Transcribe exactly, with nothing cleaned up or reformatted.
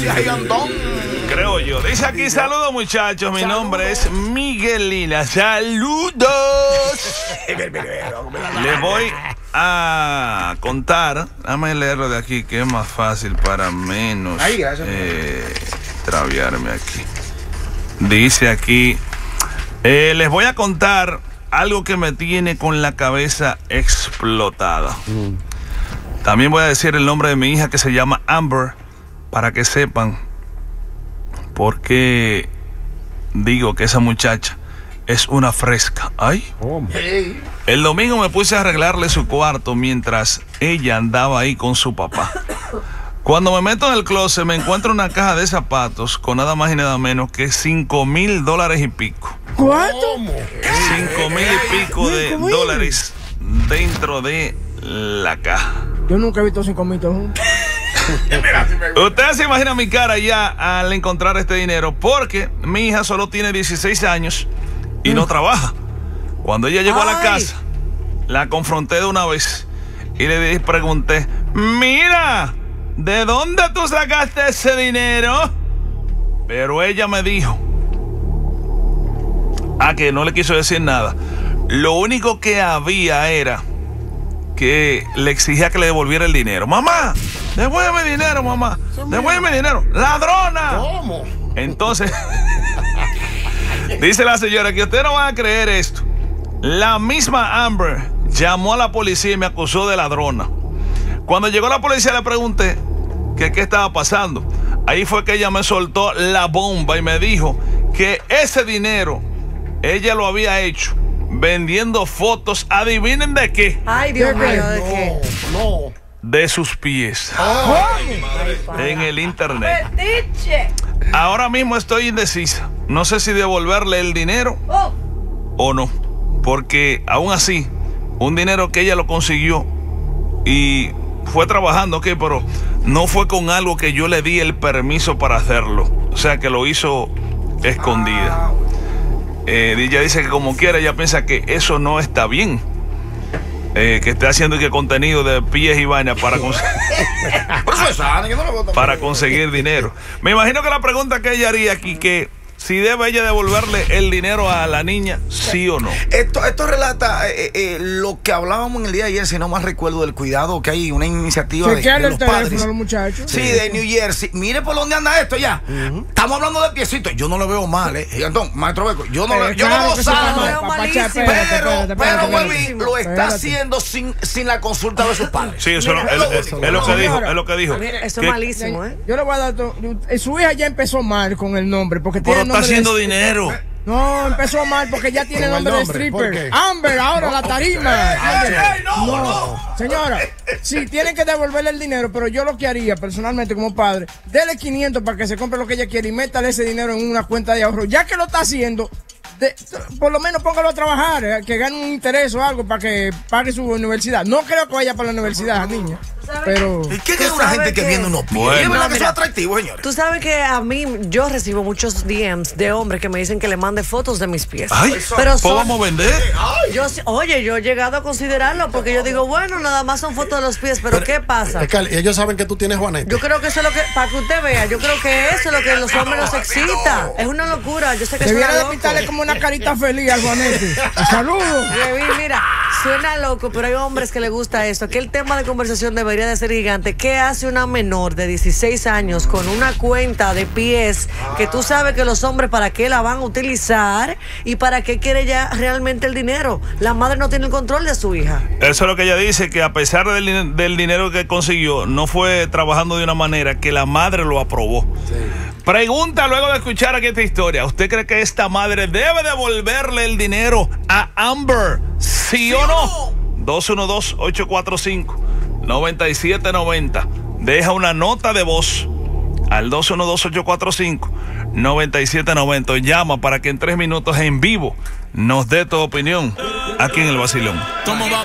gigantón. Creo yo. Dice aquí, saludos muchachos, mi saludos. Nombre es Miguelina. Saludos. Les voy a contar, déjame leerlo de aquí, que es más fácil para menos eh, traviarme aquí. Dice aquí, eh, les voy a contar algo que me tiene con la cabeza explotada. Mm. También voy a decir el nombre de mi hija, que se llama Amber, para que sepan por qué digo que esa muchacha es una fresca. Ay. Oh, hey. El domingo me puse a arreglarle su cuarto mientras ella andaba ahí con su papá. Cuando me meto en el closet me encuentro una caja de zapatos con nada más y nada menos que cinco mil dólares y pico. ¿Cuánto? Cinco mil y pico de dólares dentro de la caja. Yo nunca he visto cinco mil juntos. Ustedes se imaginan mi cara ya al encontrar este dinero, porque mi hija solo tiene dieciséis años y no trabaja. Cuando ella llegó Ay. a la casa, la confronté de una vez y le pregunté, mira, ¿de dónde tú sacaste ese dinero? Pero ella me dijo, ah, que no le quiso decir nada. Lo único que había era que le exigía que le devolviera el dinero. Mamá, devuélveme dinero, mamá. Devuélveme dinero. ¡Ladrona! ¿Cómo? Entonces, dice la señora que ustedes no van a creer esto. La misma Amber llamó a la policía y me acusó de ladrona. Cuando llegó la policía le pregunté que qué estaba pasando. Ahí fue que ella me soltó la bomba y me dijo que ese dinero ella lo había hecho vendiendo fotos, adivinen de qué. Ay, Dios mío, ¿de qué? No, no. De sus pies. Ay, madre. En el internet. Ahora mismo estoy indecisa. No sé si devolverle el dinero oh. o no. Porque aún así, un dinero que ella lo consiguió y fue trabajando, ok, pero no fue con algo que yo le di el permiso para hacerlo. O sea, que lo hizo escondida. Eh, ella dice que como quiera, ella piensa que eso no está bien. Eh, que esté haciendo que contenido de pies y vainas para, cons para conseguir dinero. Me imagino que la pregunta que ella haría aquí, que si debe ella devolverle el dinero a la niña, sí o no. Esto, esto relata eh, eh, lo que hablábamos en el día de ayer, si no mal recuerdo, del cuidado, que hay una iniciativa de, de los padres. Los muchachos. Sí, sí, de New Jersey. Mire por dónde anda esto ya. Uh-huh. Estamos hablando de piecitos. Yo no lo veo mal, ¿eh? Entonces, maestro Beco, yo no eh, lo, yo claro no lo sano. Pero, pero, Webby, lo está espérate. haciendo sin, sin la consulta de sus padres. Sí, eso Mira, es, lo, es, es, es lo que dijo. Es lo que dijo. Mira, eso es malísimo, ¿eh? Yo le voy a dar. To, su hija ya empezó mal con el nombre. Porque pero tiene está haciendo de dinero. No, empezó mal porque ya tiene nombre, nombre de stripper. Amber, ahora no, la tarima. Ay, ay, no, no, no. Señora, sí, tienen que devolverle el dinero, pero yo lo que haría personalmente como padre, dele quinientos para que se compre lo que ella quiere y métale ese dinero en una cuenta de ahorro. Ya que lo está haciendo, de, por lo menos póngalo a trabajar, eh, que gane un interés o algo para que pague su universidad. No creo que vaya para la universidad la niña. Pero ¿y qué es una gente que, que viene unos pies? Bueno, es verdad que son atractivos, señores. Tú sabes que a mí, yo recibo muchos D Ms de hombres que me dicen que le mande fotos de mis pies. Ay, pero son, ¿vamos a vender? Yo, oye, yo he llegado a considerarlo porque yo digo, bueno, nada más son fotos de los pies, pero, pero ¿qué pasa? Es que ellos saben que tú tienes Juanete. Yo creo que eso es lo que, para que usted vea, yo creo que eso es lo que los hombres nos excita. Es una locura, yo sé que debiera suena de loco. pintarle como una carita feliz al Juanete. Saludos. Mira, suena loco, pero hay hombres que les gusta esto, que el tema de conversación debería de ser gigante. ¿Qué hace una menor de dieciséis años con una cuenta de pies que tú sabes que los hombres para qué la van a utilizar y para qué quiere ya realmente el dinero? La madre no tiene el control de su hija. Eso es lo que ella dice, que a pesar del, del dinero que consiguió, no fue trabajando de una manera que la madre lo aprobó. Sí. Pregunta luego de escuchar aquí esta historia, ¿usted cree que esta madre debe devolverle el dinero a Amber? ¿Sí, ¿Sí o no? dos uno dos, ocho cuatro cinco, nueve siete nueve cero. Deja una nota de voz al dos uno dos, ocho cuatro cinco, nueve siete nueve cero. Llama para que en tres minutos en vivo nos dé tu opinión aquí en el Vacilón. ¿Cómo va?